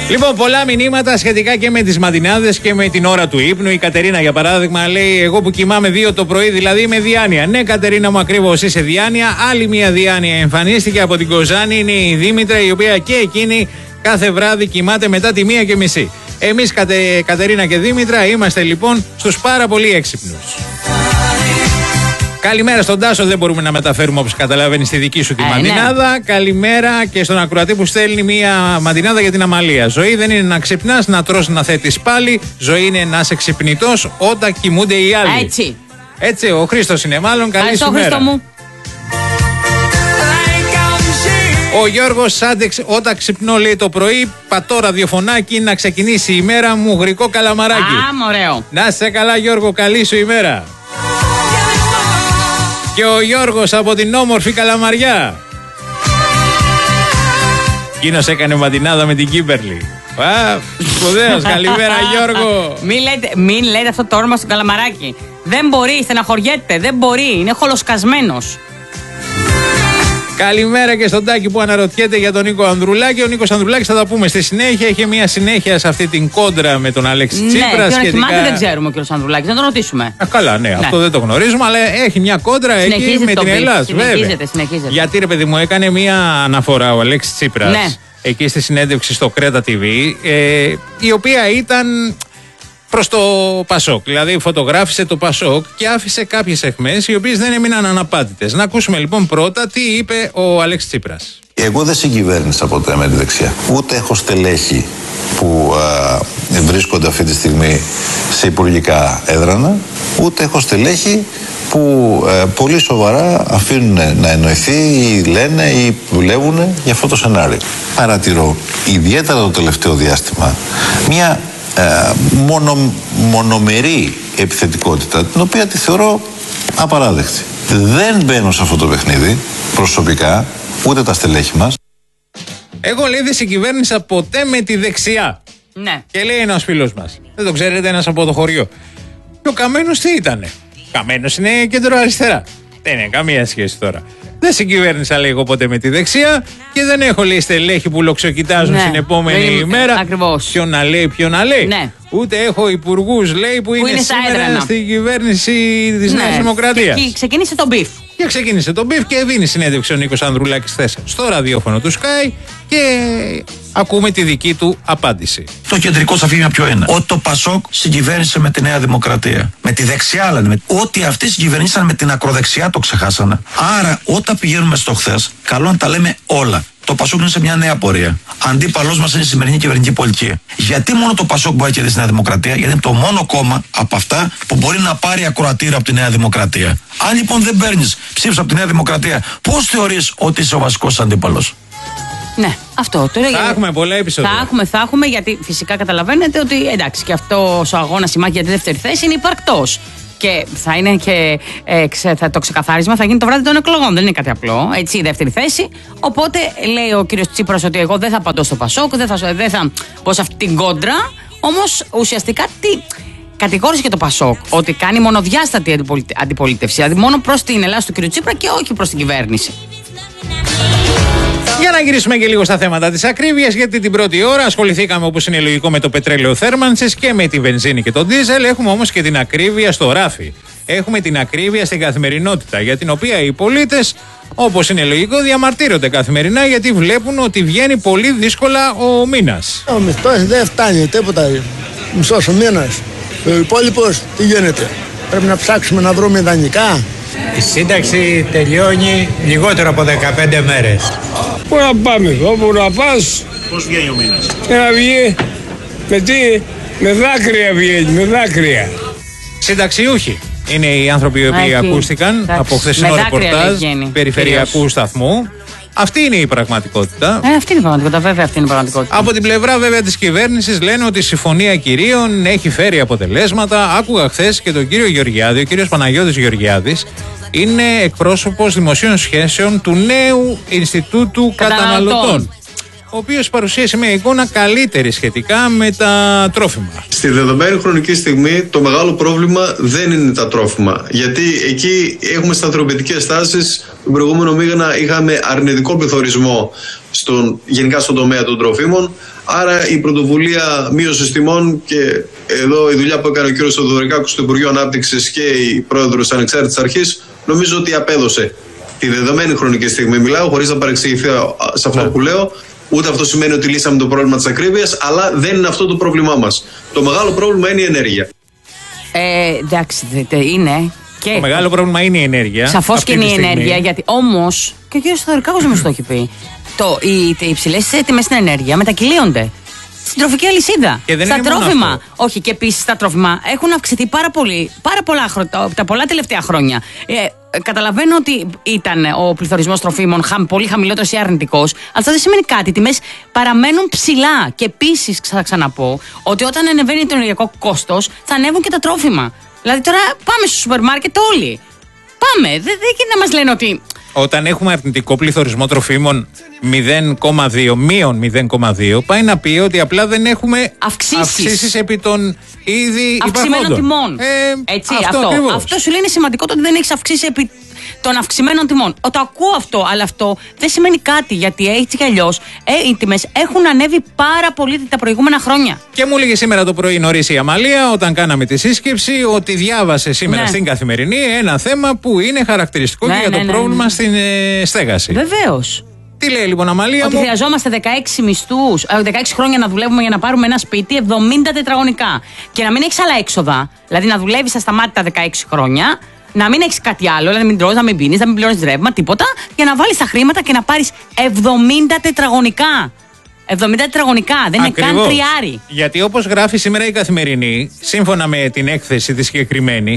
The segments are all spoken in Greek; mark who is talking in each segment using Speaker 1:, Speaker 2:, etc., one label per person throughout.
Speaker 1: Λοιπόν, πολλά μηνύματα σχετικά και με τις ματινάδες και με την ώρα του ύπνου. Η Κατερίνα, για παράδειγμα, λέει: εγώ που κοιμάμαι 2 το πρωί, δηλαδή είμαι διάνοια. Ναι, Κατερίνα μου, ακριβώς είσαι διάνοια. Άλλη μια διάνοια εμφανίστηκε από την Κοζάνη. Είναι η Δήμητρα, η οποία και εκείνη κάθε βράδυ κοιμάται μετά τη 1:30. Εμείς, Κατερίνα και Δήμητρα, είμαστε λοιπόν στους πάρα πολύ έξυπνους. Καλημέρα στον Τάσο, δεν μπορούμε να μεταφέρουμε όπως καταλαβαίνεις τη δική σου τη μαντινάδα. Ναι. Καλημέρα και στον ακροατή που στέλνει μια μαντινάδα για την Αμαλία. Ζωή δεν είναι να ξυπνάς, να τρως, να θέτεις πάλι. Ζωή είναι να είσαι ξυπνητός όταν κοιμούνται οι άλλοι. Έτσι, ο Χρήστος είναι μάλλον. Καλή σου μέρα. Μου. Ο Γιώργος άντεξε, όταν ξυπνώ λέει το πρωί, πατώ ραδιοφωνάκι να ξεκινήσει η μέρα μου, γρικό καλαμαράκι.
Speaker 2: Ωραίο.
Speaker 1: Να είσαι καλά Γιώργο, καλή σου ημέρα. Και ο Γιώργος από την όμορφη Καλαμαριά. Εκείνος έκανε μαντινάδα με την Κίμπερλι. Σπουδαίος, καλημέρα Γιώργο.
Speaker 2: Μην λέτε αυτό το όνομα στο Καλαμαράκι. Δεν μπορεί, στεναχωριέται, δεν μπορεί, είναι χολοσκασμένος.
Speaker 1: Καλημέρα και στον Τάκη που αναρωτιέται για τον Νίκο Ανδρουλάκη. Ο Νίκος Ανδρουλάκης θα τα πούμε στη συνέχεια. Είχε μια συνέχεια σε αυτή την κόντρα με τον Αλέξη Τσίπρα.
Speaker 2: Ναι, σχετικά... δεν ξέρουμε ο κ. Ανδρουλάκης, να τον ρωτήσουμε.
Speaker 1: Καλά, ναι, αυτό δεν το γνωρίζουμε, αλλά έχει μια κόντρα εκεί με την Ελλάδα. Συνεχίζεται. Γιατί ρε παιδί μου, έκανε μια αναφορά ο Αλέξης Τσίπρας εκεί στη συνέντευξη στο Κρέτα TV, η οποία ήταν προς το Πασόκ. Δηλαδή φωτογράφησε το Πασόκ και άφησε κάποιες αιχμές οι οποίες δεν έμειναν αναπάτητες. Να ακούσουμε λοιπόν πρώτα τι είπε ο Αλέξης Τσίπρας.
Speaker 3: Εγώ δεν συγκυβέρνησα ποτέ με τη δεξιά. Ούτε έχω στελέχη που βρίσκονται αυτή τη στιγμή σε υπουργικά έδρανα, ούτε έχω στελέχη που πολύ σοβαρά αφήνουν να εννοηθεί ή λένε ή δουλεύουν για αυτό το σενάριο. Παρατηρώ ιδιαίτερα το τελευταίο διάστημα μια μονομερή επιθετικότητα, την οποία τη θεωρώ απαράδεκτη. Δεν μπαίνω σε αυτό το παιχνίδι προσωπικά, ούτε τα στελέχη μας.
Speaker 1: Εγώ λέει δεν συγκυβέρνησα ποτέ με τη δεξιά.
Speaker 2: Ναι.
Speaker 1: Και λέει ένας φίλος μας, δεν το ξέρετε, ένας από το χωριό. Και ο Καμένος τι ήτανε? Καμένος είναι κέντρο αριστερά. Δεν είναι καμία σχέση τώρα. Δεν συγκυβέρνησα λέει εγώ ποτέ με τη δεξιά και δεν έχω λέει στελέχη που λοξοκοιτάζουν στην επόμενη ημέρα.
Speaker 2: Ακριβώς.
Speaker 1: Ποιο να λέει. Ναι. Ούτε έχω υπουργούς λέει που είναι σήμερα στην κυβέρνηση της Νέας Δημοκρατίας.
Speaker 2: Και ξεκίνησε το μπιφ.
Speaker 1: Και ξεκίνησε το μπιφ και δίνει συνέντευξη ο Νίκος Ανδρουλάκης χθες στο ραδιόφωνο του Sky και ακούμε τη δική του απάντηση.
Speaker 4: Το κεντρικό σαφήνεια ποιο είναι? Ότι το Πασόκ συγκυβέρνησε με τη Νέα Δημοκρατία. Με τη δεξιά, δηλαδή. Ότι αυτοί συγκυβερνήσαν με την ακροδεξιά το ξεχάσανε. Άρα, όταν πηγαίνουμε στο χθες, καλό να τα λέμε όλα. Το Πασόκ είναι σε μια νέα πορεία. Αντίπαλός μας είναι η σημερινή κυβερνητική πολιτική. Γιατί μόνο το Πασόκ μπορεί να κερδίσει τη Νέα Δημοκρατία? Γιατί είναι το μόνο κόμμα από αυτά που μπορεί να πάρει ακροατήρα από τη Νέα Δημοκρατία. Αν λοιπόν δεν παίρνεις ψήφους από τη Νέα Δημοκρατία, πώς θεωρείς ότι είσαι ο βασικός αντίπαλος?
Speaker 2: Ναι, αυτό.
Speaker 1: Θα έχουμε πολλά επεισόδια.
Speaker 2: Θα έχουμε, γιατί φυσικά καταλαβαίνετε ότι εντάξει, και αυτός ο αγώνας, η μάχη για τη δεύτερη θέση είναι υπαρκτός. Και θα είναι και το ξεκαθάρισμα θα γίνει το βράδυ των εκλογών. Δεν είναι κάτι απλό. Έτσι, η δεύτερη θέση. Οπότε λέει ο κύριος Τσίπρας ότι εγώ δεν θα απαντώ στο Πασόκ, δεν θα πω σε αυτή την κόντρα. Όμως ουσιαστικά κατηγόρησε και το Πασόκ ότι κάνει μονοδιάστατη αντιπολίτευση. Δηλαδή μόνο προς την Ελλάδα του κύριου Τσίπρα και όχι προς την κυβέρνηση.
Speaker 1: Για να γυρίσουμε και λίγο στα θέματα της ακρίβειας, γιατί την πρώτη ώρα ασχοληθήκαμε όπως είναι λογικό με το πετρέλαιο θέρμανσης και με τη βενζίνη και το ντίζελ. Έχουμε όμως και την ακρίβεια στο ράφι. Έχουμε την ακρίβεια στην καθημερινότητα, για την οποία οι πολίτες, όπως είναι λογικό, διαμαρτύρονται καθημερινά γιατί βλέπουν ότι βγαίνει πολύ δύσκολα ο μήνας.
Speaker 5: Ο μισθός δεν φτάνει τίποτα. Μισός ο μήνας. Ο υπόλοιπος τι γίνεται? Πρέπει να ψάξουμε να βρούμε δανεικά.
Speaker 6: Η σύνταξη τελειώνει λιγότερο από 15 μέρες.
Speaker 7: Πού να πάμε, όπου να πας?
Speaker 1: Πώς βγαίνει ο μήνας?
Speaker 7: Να βγει, με δάκρυα βγαίνει, με δάκρυα.
Speaker 1: Συνταξιούχοι είναι οι άνθρωποι οι οποίοι ακούστηκαν από χθεσινό ρεπορτάζ περιφερειακού σταθμού. Αυτή είναι η πραγματικότητα.
Speaker 2: Αυτή είναι η πραγματικότητα, βέβαια, αυτή είναι η πραγματικότητα.
Speaker 1: Από την πλευρά, βέβαια, της κυβέρνησης λένε ότι η συμφωνία κυρίων έχει φέρει αποτελέσματα. Άκουγα χθες και τον κύριο Γεωργιάδη, ο κύριος Παναγιώτης Γεωργιάδης, είναι εκπρόσωπος δημοσίων σχέσεων του νέου Ινστιτούτου Καταναλωτών, ο οποίος παρουσίασε μια εικόνα καλύτερη σχετικά με τα τρόφιμα.
Speaker 8: Στη δεδομένη χρονική στιγμή το μεγάλο πρόβλημα δεν είναι τα τρόφιμα. Γιατί εκεί έχουμε σταθεροποιητικές τάσεις. Τον προηγούμενο μήνα είχαμε αρνητικό πληθωρισμό γενικά στον τομέα των τροφίμων. Άρα η πρωτοβουλία μείωσης τιμών και εδώ η δουλειά που έκανε ο κ. Θεοδωρικάκος στο Υπουργείο Ανάπτυξης και η πρόεδρος της Ανεξάρτητης Αρχής νομίζω ότι απέδωσε. Τη δεδομένη χρονική στιγμή μιλάω, χωρίς να παρεξηγηθώ σε αυτό που λέω. Ούτε αυτό σημαίνει ότι λύσαμε το πρόβλημα της ακρίβειας, αλλά δεν είναι αυτό το πρόβλημά μας. Το μεγάλο πρόβλημα είναι η ενέργεια.
Speaker 2: Εντάξει, είναι. Και
Speaker 1: το μεγάλο πρόβλημα είναι η ενέργεια.
Speaker 2: Σαφώς και είναι η ενέργεια, γιατί όμως, και ο κ. Θεοδωρικάκος μας το έχει πει, οι υψηλές τιμές στην ενέργεια μετακυλίονται στην τροφική αλυσίδα. Στα τρόφιμα. Όχι, και επίσης στα τρόφιμα έχουν αυξηθεί πάρα πολλά τελευταία χρόνια. Καταλαβαίνω ότι ήταν ο πληθωρισμός τροφίμων πολύ χαμηλότερος ή αρνητικός, αλλά αυτό δεν σημαίνει κάτι. Οι τιμές παραμένουν ψηλά. Και επίσης, θα ξαναπώ, ότι όταν ανεβαίνει το ενεργειακό κόστος, θα ανέβουν και τα τρόφιμα. Δηλαδή τώρα πάμε στο σούπερ μάρκετ όλοι. Πάμε. Δεν να μας λένε ότι.
Speaker 1: Όταν έχουμε αρνητικό πληθωρισμό τροφίμων 0,2, μείον 0,2, πάει να πει ότι απλά δεν έχουμε αυξήσεις επί των ήδη
Speaker 2: αυξημένων τιμών. Έτσι, αυτό σου λέει είναι σημαντικό το ότι δεν έχεις αυξήσει επί των αυξημένων τιμών. Το ακούω αυτό, αλλά αυτό δεν σημαίνει κάτι, γιατί έτσι κι αλλιώς οι τιμές έχουν ανέβει πάρα πολύ τα προηγούμενα χρόνια.
Speaker 1: Και μου έλεγε σήμερα το πρωί νωρίς η Αμαλία, όταν κάναμε τη σύσκεψη, ότι διάβασε σήμερα στην Καθημερινή ένα θέμα που είναι χαρακτηριστικό και για το πρόβλημα στην στέγαση.
Speaker 2: Βεβαίως.
Speaker 1: Τι λέει λοιπόν Αμαλία?
Speaker 2: Ότι χρειαζόμαστε 16 μισθούς, 16 χρόνια να δουλεύουμε για να πάρουμε ένα σπίτι 70 τετραγωνικά. Και να μην έχεις άλλα έξοδα. Δηλαδή να δουλεύεις ασταμάτητα 16 χρόνια. Να μην έχεις κάτι άλλο, δηλαδή να μην τρως, να μην πίνεις, να μην πληρώνεις ρεύμα, τίποτα, για να βάλεις τα χρήματα και να πάρεις 70 τετραγωνικά. 70 τετραγωνικά, δεν είναι καν τριάρι.
Speaker 1: Γιατί όπως γράφει σήμερα η Καθημερινή, σύμφωνα με την έκθεση τη συγκεκριμένη,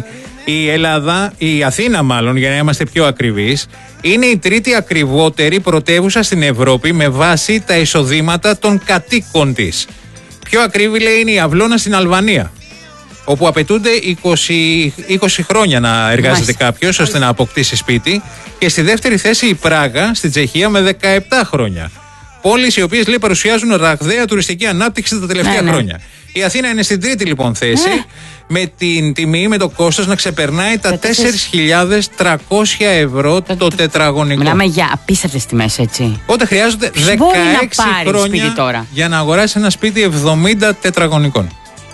Speaker 1: η Αθήνα μάλλον, για να είμαστε πιο ακριβείς, είναι η τρίτη ακριβότερη πρωτεύουσα στην Ευρώπη με βάση τα εισοδήματα των κατοίκων της. Πιο ακρίβη λέει είναι η Αυλώνα στην Αλβανία, όπου απαιτούνται 20 χρόνια να εργάζεται κάποιος ώστε να αποκτήσει σπίτι, και στη δεύτερη θέση η Πράγα στην Τσεχία με 17 χρόνια. Πόλεις οι οποίες λέει παρουσιάζουν ραγδαία τουριστική ανάπτυξη τα τελευταία χρόνια. Η Αθήνα είναι στην τρίτη λοιπόν θέση με την τιμή, με το κόστος να ξεπερνάει τα 4.300 ευρώ το τετραγωνικό.
Speaker 2: Μιλάμε για απίστευτες τιμές, έτσι.
Speaker 1: Οπότε χρειάζονται 16 χρόνια για να αγοράσει ένα σπίτι 70 τετραγωνικών.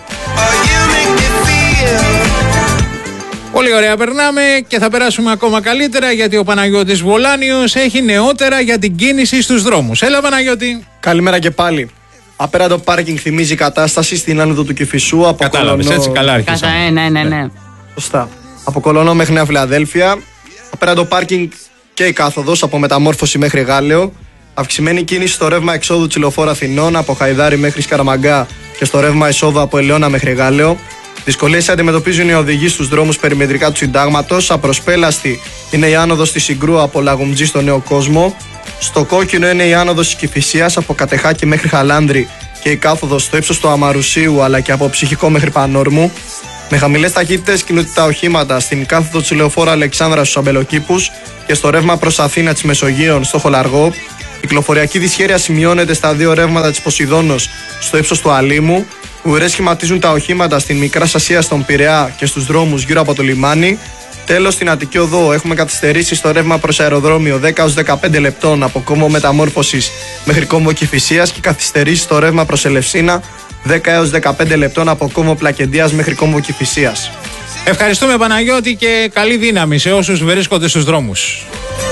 Speaker 1: Πολύ ωραία περνάμε και θα περάσουμε ακόμα καλύτερα, γιατί ο Παναγιώτης Βολάνιος έχει νεότερα για την κίνηση στους δρόμους. Έλα Παναγιώτη.
Speaker 9: Καλημέρα και πάλι. Απέραντο πάρκινγκ θυμίζει η κατάσταση στην άνοδο του Κηφισού.
Speaker 1: Κατάλαβες, έτσι καλά αρχίσαμε.
Speaker 2: Ναι.
Speaker 9: Σωστά. Από Κολονό μέχρι Νέα Φιλαδέλφια. Απέραντο πάρκινγκ και η κάθοδος από Μεταμόρφωση μέχρι Γάλεο. Αυξημένη κίνηση στο ρεύμα εξόδου της λεωφόρου Αθηνών από Χαϊδάρι μέχρι Σκαραμαγκά και στο ρεύμα εισόδου από Ελαιώνα μέχρι Γάλεο. Δυσκολίες αντιμετωπίζουν οι οδηγοί στους δρόμους περιμετρικά του Συντάγματος. Απροσπέλαστη είναι η άνοδος της Συγκρού από Λαγουμτζή στο Νέο Κόσμο. Στο κόκκινο είναι η άνοδος της Κηφισίας από Κατεχάκη μέχρι Χαλάνδρη και η κάθοδος στο ύψος του Αμαρουσίου, αλλά και από Ψυχικό μέχρι Πανόρμου. Με χαμηλές ταχύτητες κινούνται τα οχήματα στην κάθοδο της λεωφόρου Αλεξάνδρα στους Αμπελοκήπους και στο ρεύμα προς Αθήνα της Μεσογείων στο Χολαργό. Η κυκλοφοριακή δυσχέρεια σημειώνεται στα δύο ρεύματα της Ποσειδώνος στο ύψος του Αλήμου. Ουρές σχηματίζουν τα οχήματα στην Μικρά Ασία στον Πειραιά και στους δρόμους γύρω από το λιμάνι. Τέλος, στην Αττική Οδό έχουμε καθυστερήσει στο ρεύμα προς αεροδρόμιο 10-15 λεπτών από κόμβο Μεταμόρφωσης μέχρι κόμβο Κηφισίας και καθυστερήσει στο ρεύμα προς Ελευσίνα 10-15 λεπτών από κόμβο Πλακεντίας μέχρι κόμβο Κηφισίας.
Speaker 1: Ευχαριστούμε Παναγιώτη και καλή δύναμη σε όσους βρίσκονται στους δρόμους.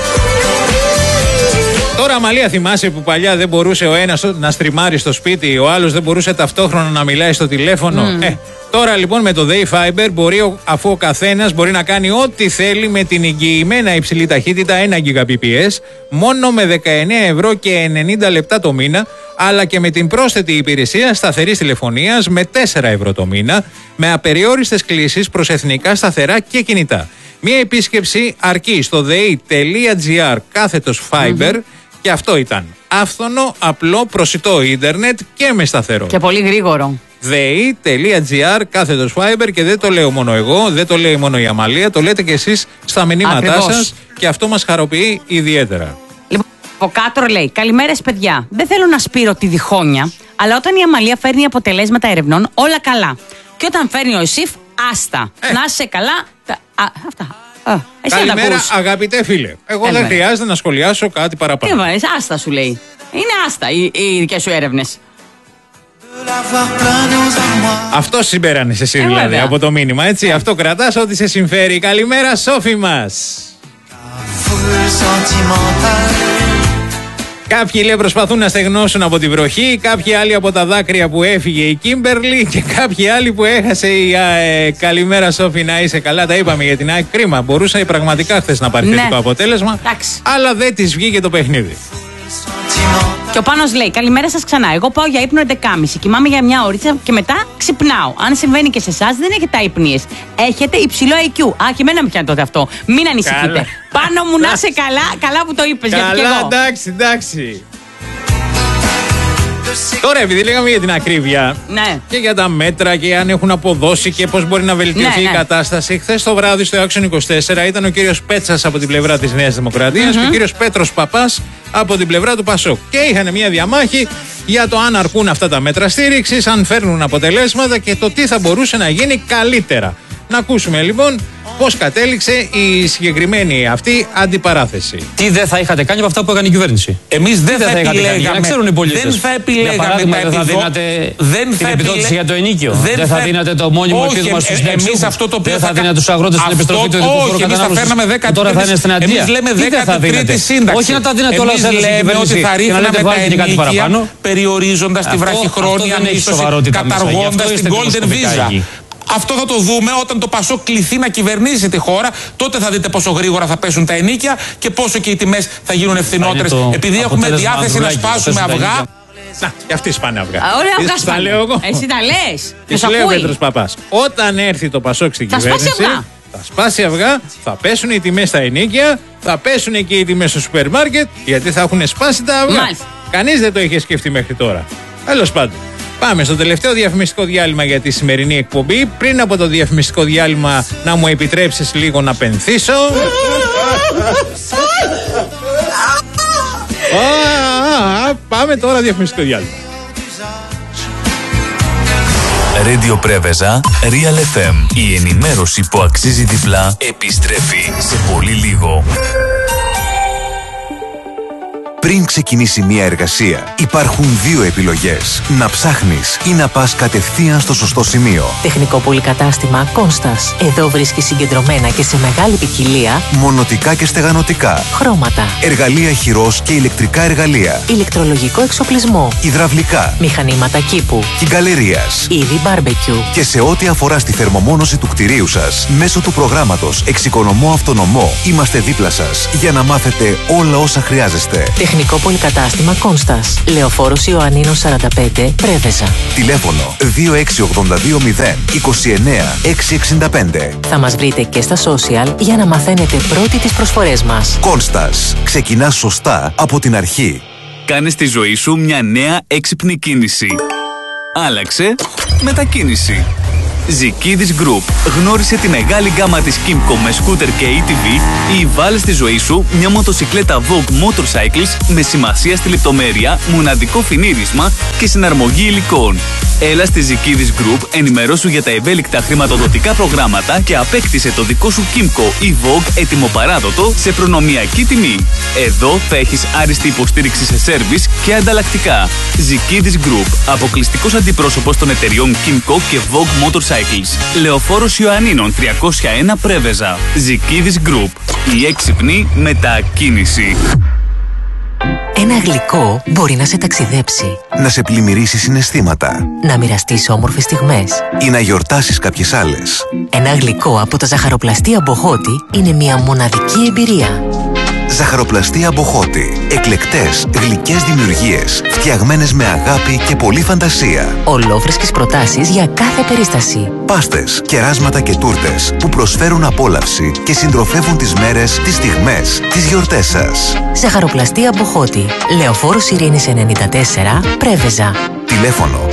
Speaker 1: Τώρα, Αμαλία, θυμάσαι που παλιά δεν μπορούσε ο ένας να στριμάρει στο σπίτι, ο άλλος δεν μπορούσε ταυτόχρονα να μιλάει στο τηλέφωνο? Τώρα λοιπόν με το Day Fiber μπορεί, αφού ο καθένας μπορεί να κάνει ό,τι θέλει με την εγγυημένα υψηλή ταχύτητα 1 Gbps, μόνο με 19 ευρώ και 90 λεπτά το μήνα, αλλά και με την πρόσθετη υπηρεσία σταθερής τηλεφωνίας με 4 ευρώ το μήνα, με απεριόριστες κλήσεις προς εθνικά σταθερά και κινητά. Μία επίσκεψη αρκεί στο dei.gr/fiber και αυτό ήταν άφθονο, απλό, προσιτό ίντερνετ και με σταθερό.
Speaker 2: Και πολύ γρήγορο.
Speaker 1: dei.gr/fiber, και δεν το λέω μόνο εγώ, δεν το λέει μόνο η Αμαλία, το λέτε και εσείς στα μηνύματά σας και αυτό μας χαροποιεί ιδιαίτερα.
Speaker 2: Λοιπόν, ο Κάτρο λέει: καλημέρες παιδιά. Δεν θέλω να σπείρω τη διχόνοια, αλλά όταν η Αμαλία φέρνει αποτελέσματα ερευνών, όλα καλά. Και όταν φέρνει ο ΕΣΥΦ, άστα. Να είσαι καλά. Αυτά.
Speaker 1: Καλημέρα, αγαπητέ φίλε. Εγώ δεν χρειάζεται να σχολιάσω κάτι παραπάνω.
Speaker 2: Τι άστα σου λέει. Είναι άστα οι δικές σου έρευνες.
Speaker 1: Αυτό συμπέρανε εσύ δηλαδή από το μήνυμα, έτσι. Αυτό κρατάς, ότι σε συμφέρει. Καλημέρα, Σόφη μας. Κάποιοι, λέει, προσπαθούν να στεγνώσουν από τη βροχή, κάποιοι άλλοι από τα δάκρυα που έφυγε η Κίμπερλι και κάποιοι άλλοι που έχασε η ΑΕΚ. Καλημέρα, Σόφη, να είσαι καλά. Τα είπαμε για την ΑΕΚ. Κρίμα. Μπορούσε πραγματικά χθες να πάρει θετικό αποτέλεσμα, αλλά δεν της βγήκε το παιχνίδι.
Speaker 2: Και ο Πάνος λέει: καλημέρα σας ξανά. Εγώ πάω για ύπνο 11.30. Κοιμάμαι για μια ώριτσα και μετά ξυπνάω. Αν συμβαίνει και σε εσάς, δεν έχετε αϊπνίες. Έχετε υψηλό IQ. Α, και εμένα με πιάνει τότε αυτό. Μην ανησυχείτε. Πάνω μου να είσαι καλά, καλά που το είπες.
Speaker 1: Καλά,
Speaker 2: γιατί και εγώ.
Speaker 1: εντάξει. Τώρα, επειδή λέγαμε για την ακρίβεια,
Speaker 2: ναι,
Speaker 1: και για τα μέτρα και αν έχουν αποδώσει και πώς μπορεί να βελτιωθεί η κατάσταση, χθες το βράδυ στο Action 24 ήταν ο κύριος Πέτσας από την πλευρά της Νέας Δημοκρατίας και ο κύριος Πέτρος Παπάς από την πλευρά του Πασόκ. Και είχαν μια διαμάχη για το αν αρκούν αυτά τα μέτρα στήριξης, αν φέρνουν αποτελέσματα και το τι θα μπορούσε να γίνει καλύτερα. Να ακούσουμε λοιπόν πώς κατέληξε η συγκεκριμένη αυτή αντιπαράθεση.
Speaker 10: Τι δεν θα είχατε κάνει από αυτά που έκανε η κυβέρνηση?
Speaker 11: Εμείς δεν θα επιλέγαμε.
Speaker 10: Για να ξέρουν οι πολίτες.
Speaker 11: Δεν θα επιλέγαμε.
Speaker 10: Δεν θα δίνατε την επιδότηση για το ενοίκιο. Δεν θα δίνατε το μόνιμο επίδομα στους συνταξιούχους. Δεν θα δίνατε τους αγρότες την επιστροφή του ειδικού κατανάλωσης. Τώρα θα είναι στην αντία.
Speaker 11: Εμείς λέμε 13η σύνταξη.
Speaker 10: Όχι να τα δίνετε όλα σε ένα
Speaker 11: ότι θα ρίχναμε τα ενοίκια περιορίζοντας τη βραχυχρόνια μίσθωση, καταργώντας την Golden Visa. Αυτό θα το δούμε όταν το Πασόκ κληθεί να κυβερνήσει τη χώρα. Τότε θα δείτε πόσο γρήγορα θα πέσουν τα ενοίκια και πόσο και οι τιμές θα γίνουν ευθυνότερες. Επειδή έχουμε διάθεση να σπάσουμε αυγά.
Speaker 1: Να, και αυτοί σπάνε αυγά.
Speaker 2: Ωραία,
Speaker 1: τα λέω εγώ.
Speaker 2: Εσύ τα λες.
Speaker 1: Και σου λέει ο Πέτρος Παπάς, όταν έρθει το Πασόκ στην κυβέρνηση, θα σπάσει αυγά, θα πέσουν οι τιμές στα ενοίκια, θα πέσουν και οι τιμές στο σούπερ μάρκετ, γιατί θα έχουν σπάσει τα αυγά. Κανείς δεν το είχε σκεφτεί μέχρι τώρα. Τέλος πάντων. Πάμε στο τελευταίο διαφημιστικό διάλειμμα για τη σημερινή εκπομπή. Πριν από το διαφημιστικό διάλειμμα, να μου επιτρέψεις λίγο να πενθήσω. Πάμε τώρα διαφημιστικό διάλειμμα.
Speaker 12: Radio Πρέβεζα, Real FM. Η ενημέρωση που αξίζει διπλά επιστρέφει σε πολύ λίγο. Πριν ξεκινήσει μια εργασία, υπάρχουν δύο επιλογές. Να ψάχνεις ή να πας κατευθείαν στο σωστό σημείο.
Speaker 13: Τεχνικό πολυκατάστημα Κόνστας. Εδώ βρίσκεις συγκεντρωμένα και σε μεγάλη ποικιλία
Speaker 12: μονοτικά και στεγανοτικά,
Speaker 13: χρώματα,
Speaker 12: εργαλεία χειρός και ηλεκτρικά εργαλεία,
Speaker 13: ηλεκτρολογικό εξοπλισμό,
Speaker 12: υδραυλικά,
Speaker 13: μηχανήματα κήπου,
Speaker 12: κυγκαλερίας,
Speaker 13: είδη μπάρμπεκιου.
Speaker 12: Και σε ό,τι αφορά στη θερμομόνωση του κτηρίου σας, μέσω του προγράμματος Εξοικονομώ Αυτονομό, είμαστε δίπλα σας για να μάθετε όλα όσα χρειάζεστε.
Speaker 13: Τεχνικό πολυκατάστημα Κόνστας. Λεωφόρος Ιωαννίνων 45, Πρέβεζα.
Speaker 12: Τηλέφωνο 26820 29 665.
Speaker 13: Θα μας βρείτε και στα social για να μαθαίνετε πρώτοι τις προσφορές μας.
Speaker 12: Κόνστας. Ξεκινάς σωστά από την αρχή. Κάνε στη ζωή σου μια νέα έξυπνη κίνηση. Άλλαξε μετακίνηση. Ζικίδης Group. Γνώρισε τη μεγάλη γκάμα της Kimco με σκούτερ και ATV ή βάλε στη ζωή σου μια μοτοσικλέτα Vogue Motorcycles με σημασία στη λεπτομέρεια, μοναδικό φινίρισμα και συναρμογή υλικών. Έλα στη Ζικίδης Group, ενημερώσου για τα ευέλικτα χρηματοδοτικά προγράμματα και απέκτησε το δικό σου Kimco ή Vogue έτοιμο-παράδοτο σε προνομιακή τιμή. Εδώ θα έχεις άριστη υποστήριξη σε σέρβις και ανταλλακτικά. Ζικίδης Group. Αποκλειστικός αντιπρόσωπος των εταιριών Kimco και Vogue Motorcycles. Λεωφόρος Ιωαννίνων 301 Πρέβεζα. Ζικίδης Group. Η έξυπνη μετακίνηση.
Speaker 13: Ένα γλυκό μπορεί να σε ταξιδέψει,
Speaker 12: να σε πλημμυρίσει συναισθήματα,
Speaker 13: να μοιραστείς όμορφες στιγμές
Speaker 12: ή να γιορτάσεις κάποιες άλλες.
Speaker 13: Ένα γλυκό από τα ζαχαροπλαστεία Μποχώτη είναι μια μοναδική εμπειρία.
Speaker 12: Ζαχαροπλαστεία Μποχώτη. Εκλεκτές, γλυκές δημιουργίες, φτιαγμένες με αγάπη και πολλή φαντασία.
Speaker 13: Ολόφρεσκες προτάσεις για κάθε περίσταση.
Speaker 12: Πάστες, κεράσματα και τούρτες που προσφέρουν απόλαυση και συντροφεύουν τις μέρες, τις στιγμές, τις γιορτές σας.
Speaker 13: Ζαχαροπλαστεία Μποχώτη. Λεωφόρος Ειρήνης 94, Πρέβεζα.
Speaker 12: Τηλέφωνο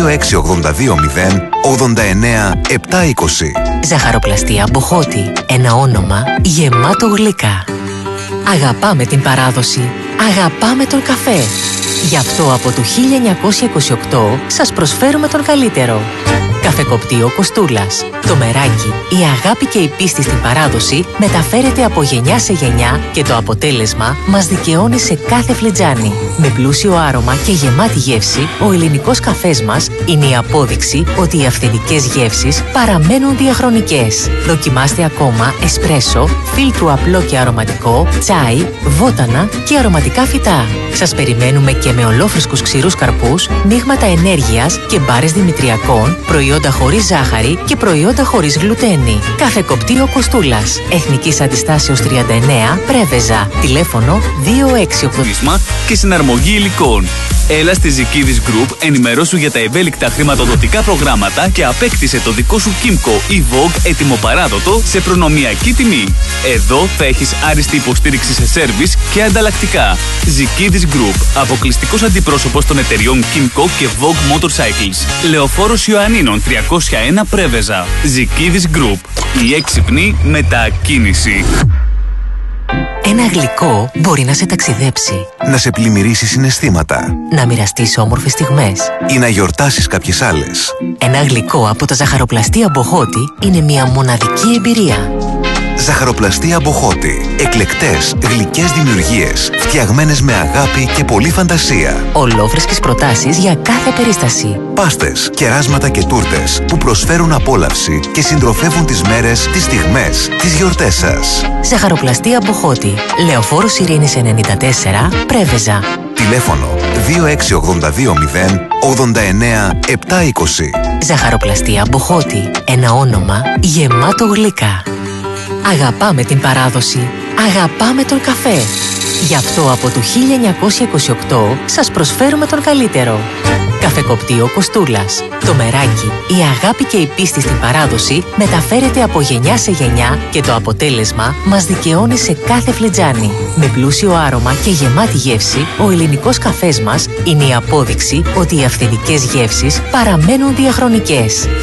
Speaker 12: 26820 89 720.
Speaker 13: Ζαχαροπλαστεία Μποχώτη. Ένα όνομα γεμάτο γλυκά. Αγαπάμε την παράδοση. Αγαπάμε τον καφέ. Γι' αυτό από το 1928 σας προσφέρουμε τον καλύτερο. Καφεκοπτείο Κοστούλας. Το μεράκι, η αγάπη και η πίστη στην παράδοση μεταφέρεται από γενιά σε γενιά και το αποτέλεσμα μας δικαιώνει σε κάθε φλιτζάνι. Με πλούσιο άρωμα και γεμάτη γεύση, ο ελληνικός καφές μας είναι η απόδειξη ότι οι αυθεντικές γεύσεις παραμένουν διαχρονικές. Δοκιμάστε ακόμα εσπρέσο, φίλτρου απλό και αρωματικό, τσάι, βότανα και αρωματικά φυτά. Σας περιμένουμε και με ολόφρυσκους ξηρούς καρπούς, μείγματα ενέργειας και μπάρες δημητριακών, προϊόντα χωρίς ζάχαρη και προϊόντα χωρίς γλουτένη. Καφεκοπτείο Κοστούλας. Εθνικής Αντιστάσεως 39, Πρέβεζα. Τηλέφωνο 2680.
Speaker 12: Και συναρμογή υλικών. Έλα στη Ζικίδης Group, ενημερώσου για τα ευέλικτα χρηματοδοτικά προγράμματα και απέκτησε το δικό σου Kimco ή Vogue ετοιμοπαράδοτο σε προνομιακή τιμή. Εδώ θα έχεις άριστη υποστήριξη σε σέρβις και ανταλλακτικά. Ζικίδης Group, αποκλειστικός αντιπρόσωπος των εταιριών Kimco και Vogue Motorcycles. Λεωφόρος Ιωαννίνων 301 Πρέβεζα. Ζικίδης Group, η έξυπνη μετακίνηση.
Speaker 13: Ένα γλυκό μπορεί να σε ταξιδέψει,
Speaker 14: να σε πλημμυρίσει συναισθήματα,
Speaker 13: να μοιραστείς όμορφες στιγμές
Speaker 14: ή να γιορτάσεις κάποιες άλλες.
Speaker 13: Ένα γλυκό από τα ζαχαροπλαστεία Μποχώτη είναι μια μοναδική εμπειρία.
Speaker 14: Ζαχαροπλαστεία Μποχώτη. Εκλεκτές, γλυκές δημιουργίες, φτιαγμένες με αγάπη και πολλή φαντασία.
Speaker 13: Ολόφρυσκες προτάσεις για κάθε περίσταση.
Speaker 14: Πάστες, κεράσματα και τούρτες που προσφέρουν απόλαυση και συντροφεύουν τις μέρες, τις στιγμές, τις γιορτές σας.
Speaker 13: Ζαχαροπλαστεία Μποχώτη. Λεωφόρος Ειρήνης 94, Πρέβεζα.
Speaker 14: Τηλέφωνο 2682 89 720.
Speaker 13: Ζαχαροπλαστεία Μποχώτη. Ένα όνομα γεμάτο γλυκά. Αγαπάμε την παράδοση. Αγαπάμε τον καφέ. Γι' αυτό από το 1928 σας προσφέρουμε τον καλύτερο. Καφεκοπτείο Κοστούλας. Το μεράκι, η αγάπη και η πίστη στην παράδοση μεταφέρεται από γενιά σε γενιά και το αποτέλεσμα μας δικαιώνει σε κάθε φλιτζάνι. Με πλούσιο άρωμα και γεμάτη γεύση, ο ελληνικός καφές μας είναι η απόδειξη ότι οι αυθεντικές γεύσεις παραμένουν διαχρονικές.